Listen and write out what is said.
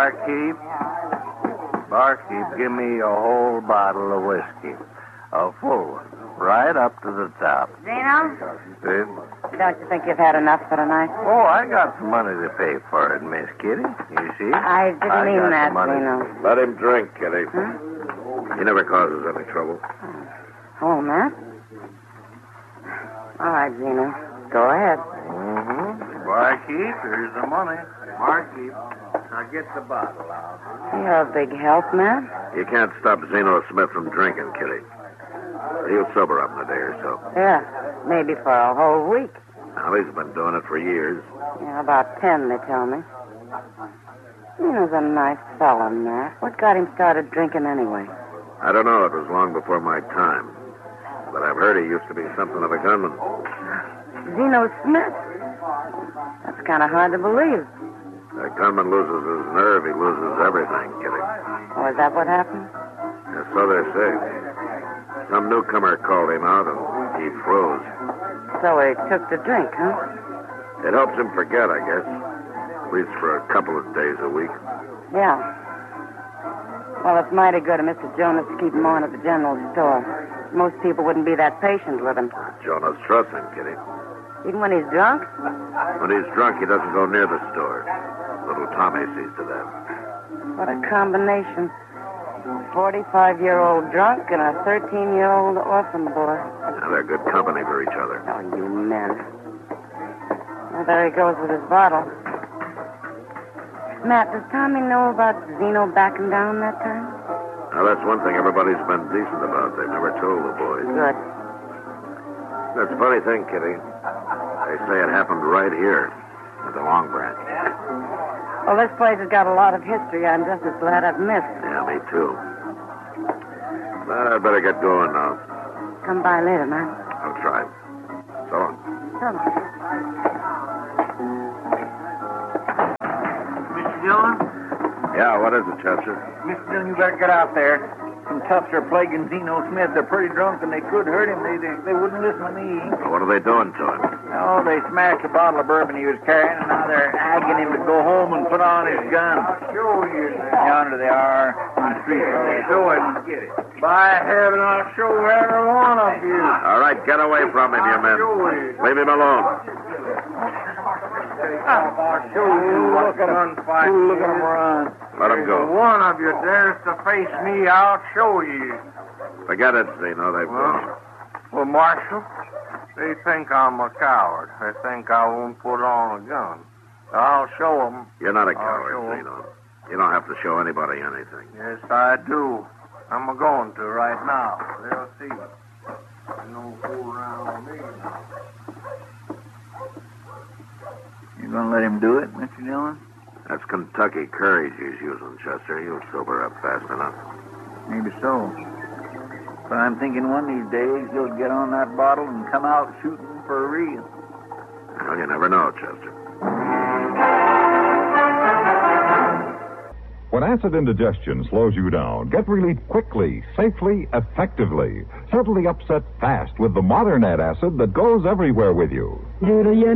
Barkeep. Barkeep, give me a whole bottle of whiskey. A full one. Right up to the top. Zeno? See? Don't you think you've had enough for tonight? Oh, I got the money to pay for it, Miss Kitty. You see? I didn't mean that, Zeno. Let him drink, Kitty. Huh? He never causes any trouble. Oh, Matt? All right, Zeno. Go ahead. Mm-hmm. Barkeep, here's the money. Barkeep, now get the bottle out. You're a big help, Matt. You can't stop Zeno Smith from drinking, Kitty. He'll sober up in a day or so. Yeah, maybe for a whole week. Now, he's been doing it for years. Yeah, about 10, they tell me. Zeno's a nice fellow, Matt. What got him started drinking anyway? I don't know. It was long before my time. But I've heard he used to be something of a gunman. Zeno Smith? That's kind of hard to believe. A gunman loses his nerve, he loses everything, Kitty. Oh, is that what happened? Yeah, so they say. Some newcomer called him out and he froze. So he took to drink, huh? It helps him forget, I guess. At least for a couple of days a week. Yeah. Well, it's mighty good of Mr. Jonas to keep him on at the general store. Most people wouldn't be that patient with him. Jonas trusts him, Kitty. Even when he's drunk? When he's drunk, he doesn't go near the store. Little Tommy sees to that. What a combination. 45-year-old drunk and a 13-year-old orphan boy. Now, they're good company for each other. Oh, you men. Well, there he goes with his bottle. Matt, does Tommy know about Zeno backing down that time? Now, that's one thing everybody's been decent about. They've never told the boys. Good. That's a funny thing, Kitty. They say it happened right here at the Long Branch. Well, this place has got a lot of history I'm just as glad I've missed. Yeah, me too. But I'd better get going now. Come by later, Matt. I'll try. So long. So long. Mr. Dillon? Yeah, what is it, Chester? Mr. Dillon, you better get out there. Some toughs are plaguing Zeno Smith. They're pretty drunk, and they could hurt him. They wouldn't listen to me. Well, what are they doing to him? Oh, they smashed a bottle of bourbon he was carrying, and now they're agging him to go home and put on his gun. Show you. Yonder they are on the street. Show it. Get it. By heaven, I'll show every one of you. All right, get away from him, you men. Leave him alone. I'll show you. Look at him run. Let him go. One of you dares to face me, I'll show you. Forget it, Zeno. They've gone. Well, Marshal, they think I'm a coward. They think I won't put on a gun. I'll show them. You're not a I'll coward, show 'em. Zeno. You don't have to show anybody anything. Yes, I do. I'm going to right now. They'll see. You don't fool around with me now. You gonna let him do it, Mr. Dillon? That's Kentucky courage he's using, Chester. He'll sober up fast enough. Maybe so. But I'm thinking one of these days he'll get on that bottle and come out shooting for real. Well, you never know, Chester. When acid indigestion slows you down, get relief quickly, safely, effectively. Settle the upset fast with the modern antacid that goes everywhere with you.